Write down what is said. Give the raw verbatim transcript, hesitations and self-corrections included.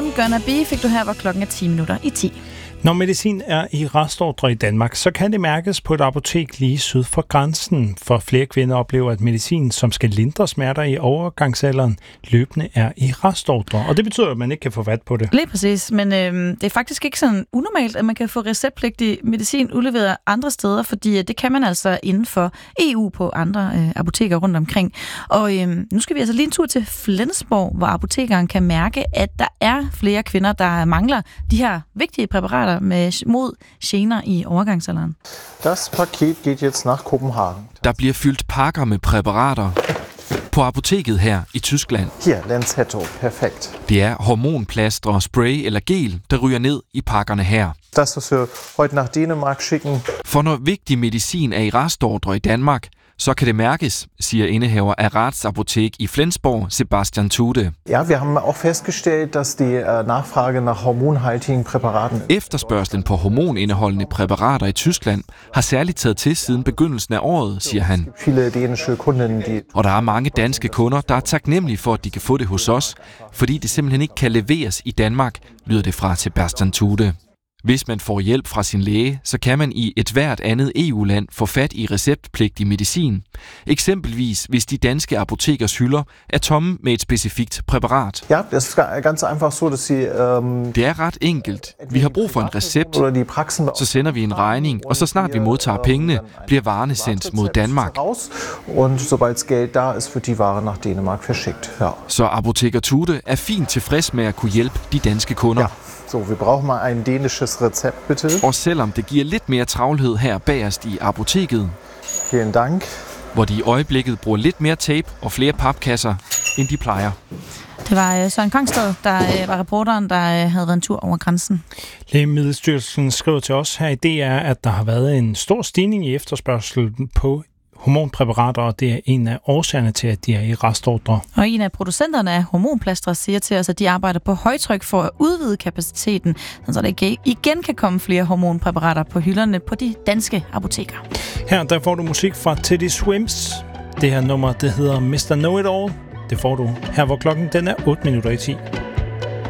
I'm Gonna Be fik du her, hvor klokken er ti minutter i ti. Når medicin er i restordre i Danmark, så kan det mærkes på et apotek lige syd for grænsen. For flere kvinder oplever, at medicin, som skal lindre smerter i overgangsalderen, løbende er i restordre. Og det betyder, at man ikke kan få fat på det. Lige præcis, men øh, det er faktisk ikke sådan unormalt, at man kan få receptpligtig medicin udleveret andre steder, fordi det kan man altså inden for E U på andre øh, apoteker rundt omkring. Og øh, nu skal vi altså lige en tur til Flensborg, hvor apotekeren kan mærke, at der er flere kvinder, der mangler de her vigtige præparater med mod gener i overgangsalderen. Das Paket geht jetzt nach Kopenhagen. Der bliver fyldt pakker med præparater på apoteket her i Tyskland. Hier, Lenzetto. Perfekt. Det er hormonplastre, spray eller gel, der ryger ned i pakkerne her. Das, was wir heute nach Dänemark schicken. For når vigtig medicin er i restordre i Danmark, så kan det mærkes, siger indehaver af Raths Apotek i Flensborg, Sebastian Tude. Ja, wir haben auch festgestellt, dass die Nachfrage nach hormonhaltigen Präparaten. Efterspørgslen på hormonindeholdende præparater i Tyskland har særligt taget til siden begyndelsen af året, siger han. Viele dänische Kunden, die... Og der er mange danske kunder, der er taknemmelige for, at de kan få det hos os, fordi det simpelthen ikke kan leveres i Danmark, lyder det fra Sebastian Tude. Hvis man får hjælp fra sin læge, så kan man i et hvert andet E U-land få fat i receptpligtig medicin. Eksempelvis hvis de danske apotekers hylder er tomme med et specifikt præparat. Ja, det er ganz einfach so, dass sie, um... Det er ret enkelt. Vi har brug for en recept, så sender vi en regning, og så snart vi modtager pengene, bliver varerne sendt mod Danmark. Und sobald Geld da ist, wird die Ware nach Dänemark verschickt. Ja. Så apoteker Tude er fint tilfreds med at kunne hjælpe de danske kunder. Ja. So, wir brauchen mal ein dänisches Rezept, bitte. Og selvom det giver lidt mere travlhed her bagerst i apoteket, Vielen Dank. hvor de i øjeblikket bruger lidt mere tape og flere papkasser, end de plejer. Det var Søren Kongsted, der var reporteren, der havde været en tur over grænsen. Lægemiddelstyrelsen skriver til os her i D R, at der har været en stor stigning i efterspørgsel på hormonpræparater, og det er en af årsagerne til, at de er i restordre. Og en af producenterne af hormonplastre siger til os, at de arbejder på højtryk for at udvide kapaciteten, så der igen kan komme flere hormonpræparater på hylderne på de danske apoteker. Her der får du musik fra Teddy Swims. Det her nummer, det hedder mister Know It All. Det får du her, hvor klokken den er otte minutter i ti.